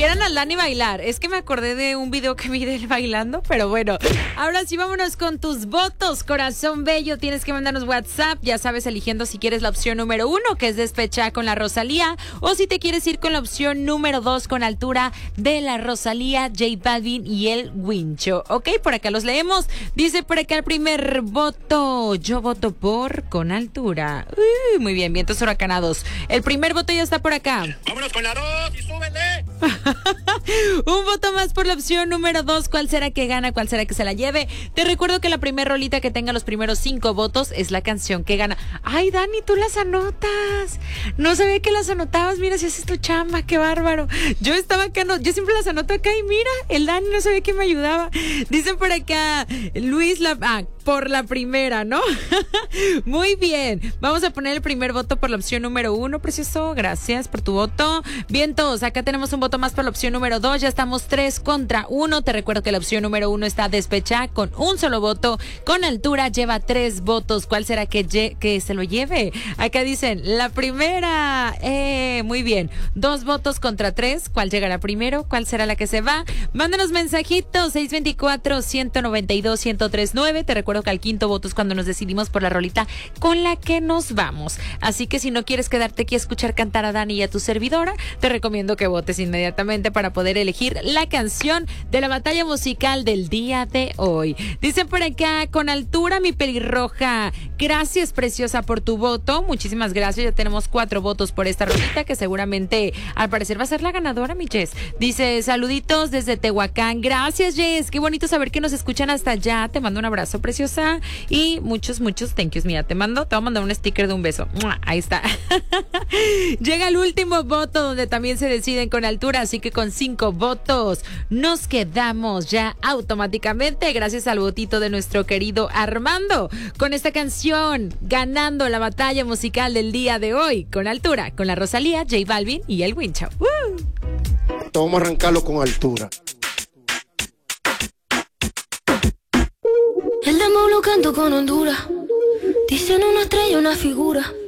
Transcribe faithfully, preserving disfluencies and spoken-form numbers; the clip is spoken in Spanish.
Vieran al Dani bailar. Es que me acordé de un video que vi de él bailando, pero bueno. Ahora sí, vámonos con tus votos, corazón bello. Tienes que mandarnos WhatsApp, ya sabes, eligiendo si quieres la opción número uno, que es Despechá con la Rosalía, o si te quieres ir con la opción número dos, con Altura de la Rosalía, J Balvin y el Wincho. Ok, por acá los leemos. Dice por acá el primer voto. Yo voto por Con Altura. Uh, muy bien, vientos huracanados. El primer voto ya está por acá. Vámonos con la dos y súbele. Un voto más por la opción número dos. ¿Cuál será que gana? ¿Cuál será que se la lleve? Te recuerdo que la primera rolita que tenga los primeros cinco votos es la canción que gana. Ay, Dani, tú las anotas. No sabía que las anotabas. Mira, si haces tu chamba, qué bárbaro. Yo estaba acá, no, yo siempre las anoto acá y mira, el Dani no sabía que me ayudaba. Dicen por acá, Luis, la, ah, por la primera, ¿no? Muy bien. Vamos a poner el primer voto por la opción número uno, precioso. Gracias por tu voto. Vientos, acá tenemos un voto más por la opción número dos. Ya estamos tres contra uno. Te recuerdo que la opción número uno está Despechá con un solo voto. Con Altura lleva tres votos. ¿Cuál será que, lle- que se lo lleve? Acá dicen, la primera. Eh, muy bien. Dos votos contra tres. ¿Cuál llegará primero? ¿Cuál será la que se va? Mándanos mensajitos. seis dos cuatro, uno nueve dos, uno cero tres nueve. Te recuerdo que al quinto voto es cuando nos decidimos por la rolita con la que nos vamos. Así que si no quieres quedarte aquí a escuchar cantar a Dani y a tu servidora, te recomiendo que votes inmediatamente para poder elegir la canción de la batalla musical del día de hoy. Dicen por acá, Con Altura, mi pelirroja. Gracias, preciosa, por tu voto. Muchísimas gracias. Ya tenemos cuatro votos por esta rolita que seguramente al parecer va a ser la ganadora, mi Jess. Dice, saluditos desde Tehuacán. Gracias, Jess. Qué bonito saber que nos escuchan hasta allá. Te mando un abrazo, preciosa. Y muchos, muchos thank yous. Mira, te mando, te voy a mandar un sticker de un beso. ¡Mua! Ahí está. Llega el último voto donde también se deciden Con Altura, así que con cinco votos nos quedamos ya automáticamente gracias al votito de nuestro querido Armando con esta canción ganando la batalla musical del día de hoy, Con Altura, con la Rosalía, J Balvin y el Wincho. ¡Woo! Vamos a arrancarlo con altura. El demo lo canto con Honduras. Dicen una estrella, una figura.